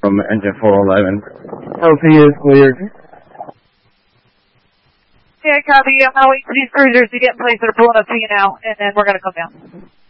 from engine 411. LT is cleared. Yeah, copy. I'm going to wait for these cruisers to get in place that are pulling up to you now, and then we're going to come down.